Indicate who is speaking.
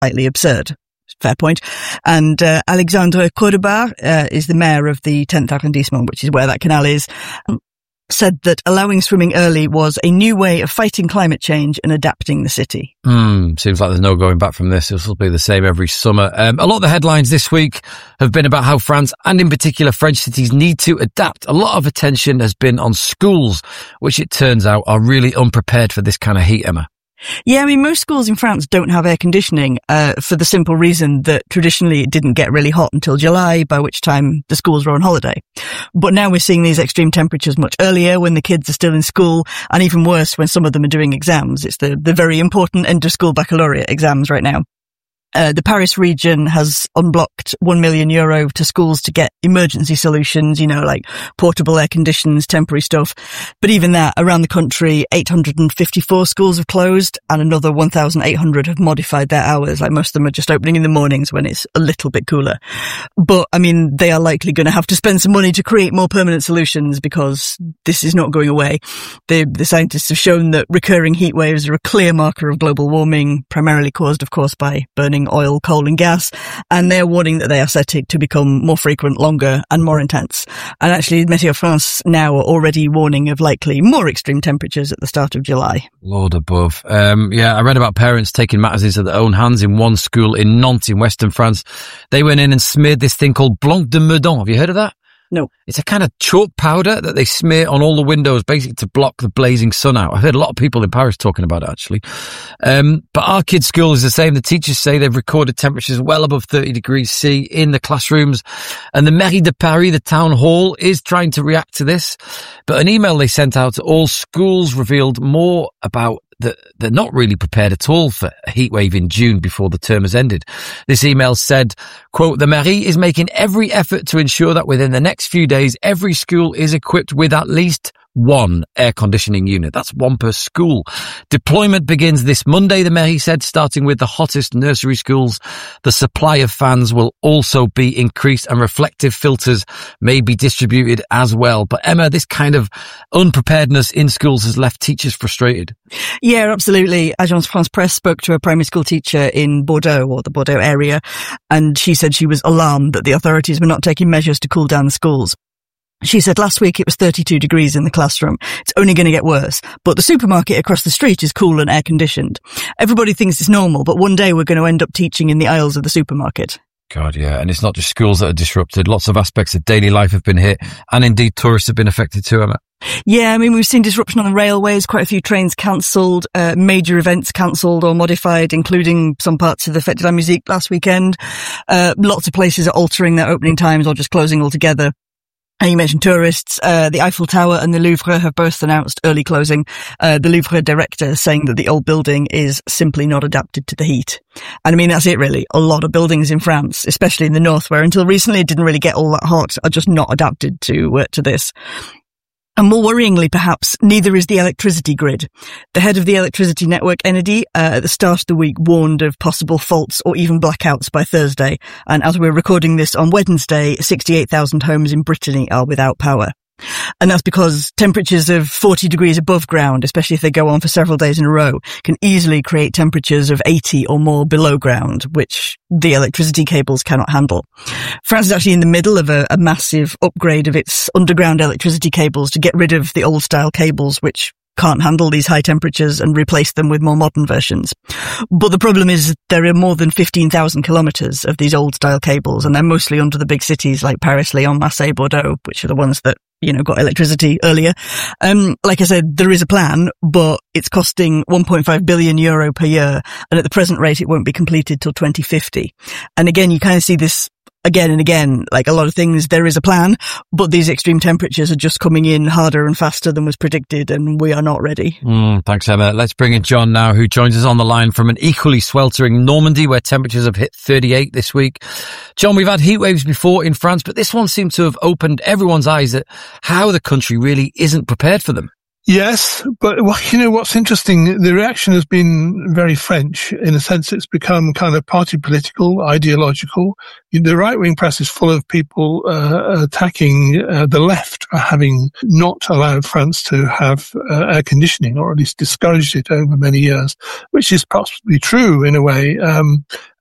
Speaker 1: slightly absurd. Fair point. And Alexandre Cordoba is the mayor of the 10th arrondissement, which is where that canal is, said that allowing swimming early was a new way of fighting climate change and adapting the city.
Speaker 2: Seems like there's no going back from this. This will be the same every summer. A lot of the headlines this week have been about how France, and in particular French cities, need to adapt. A lot of attention has been on schools, which it turns out are really unprepared for this kind of heat, Emma.
Speaker 1: Yeah, I mean, most schools in France don't have air conditioning, for the simple reason that traditionally it didn't get really hot until July, by which time the schools were on holiday. But now we're seeing these extreme temperatures much earlier when the kids are still in school, and even worse when some of them are doing exams. It's the very important end of school baccalaureate exams right now. The Paris region has unblocked €1 million to schools to get emergency solutions, like portable air conditions, temporary stuff. But even that, around the country, 854 schools have closed and another 1,800 have modified their hours. Like most of them are just opening in the mornings when it's a little bit cooler. But, I mean, they are likely going to have to spend some money to create more permanent solutions because this is not going away. The scientists have shown that recurring heat waves are a clear marker of global warming, primarily caused, of course, by burning oil, coal and gas, and they're warning that they are set to become more frequent, longer and more intense. And actually, Météo France now are already warning of likely more extreme temperatures at the start of July.
Speaker 2: Lord above. I read about parents taking matters into their own hands in one school in Nantes in western France. They went in and smeared this thing called Blanc de Meudon. Have you heard of that?
Speaker 1: No.
Speaker 2: It's a kind of chalk powder that they smear on all the windows, basically to block the blazing sun out. I've heard a lot of people in Paris talking about it, actually. But our kids' school is the same. The teachers say they've recorded temperatures well above 30 degrees C in the classrooms. And the Mairie de Paris, the town hall, is trying to react to this. But an email they sent out to all schools revealed more about that they're not really prepared at all for a heatwave in June before the term has ended. This email said, quote, "The mairie is making every effort to ensure that within the next few days, every school is equipped with at least one air conditioning unit." That's one per school. Deployment begins this Monday, the mairie said, starting with the hottest nursery schools. The supply of fans will also be increased and reflective filters may be distributed as well. But Emma, this kind of unpreparedness in schools has left teachers frustrated.
Speaker 1: Yeah, absolutely. Agence France Presse spoke to a primary school teacher in Bordeaux, or the Bordeaux area, and she said she was alarmed that the authorities were not taking measures to cool down the schools. She said last week it was 32 degrees in the classroom. It's only going to get worse. But the supermarket across the street is cool and air conditioned. Everybody thinks it's normal, but one day we're going to end up teaching in the aisles of the supermarket.
Speaker 2: God, yeah. And it's not just schools that are disrupted. Lots of aspects of daily life have been hit. And indeed, tourists have been affected too, Emma.
Speaker 1: Yeah, I mean, we've seen disruption on the railways, quite a few trains cancelled, major events cancelled or modified, including some parts of the Fête de la Musique last weekend. Lots of places are altering their opening times or just closing altogether. And you mentioned tourists. The Eiffel Tower and the Louvre have both announced early closing. The Louvre director saying that the old building is simply not adapted to the heat. And I mean, that's it really. A lot of buildings in France, especially in the north, where until recently it didn't really get all that hot, are just not adapted to this. And more worryingly, perhaps, neither is the electricity grid. The head of the electricity network, Enedis, at the start of the week warned of possible faults or even blackouts by Thursday. And as we're recording this on Wednesday, 68,000 homes in Brittany are without power. And that's because temperatures of 40 degrees above ground, especially if they go on for several days in a row, can easily create temperatures of 80 or more below ground, which the electricity cables cannot handle. France is actually in the middle of a massive upgrade of its underground electricity cables to get rid of the old style cables, which can't handle these high temperatures, and replace them with more modern versions. But the problem is there are more than 15,000 kilometres of these old style cables, and they're mostly under the big cities like Paris, Lyon, Marseille, Bordeaux, which are the ones that got electricity earlier. Like I said, there is a plan, but it's costing €1.5 billion per year. And at the present rate, it won't be completed till 2050. And again, you kind of see this again and again, like a lot of things, there is a plan, but these extreme temperatures are just coming in harder and faster than was predicted, and we are not ready.
Speaker 2: Thanks, Emma. Let's bring in John now, who joins us on the line from an equally sweltering Normandy, where temperatures have hit 38 this week. John, we've had heat waves before in France, but this one seemed to have opened everyone's eyes at how the country really isn't prepared for them.
Speaker 3: Yes, but what's interesting, the reaction has been very French. In a sense, it's become kind of party political, ideological. The right-wing press is full of people attacking the left for having not allowed France to have air conditioning, or at least discouraged it over many years, which is possibly true in a way.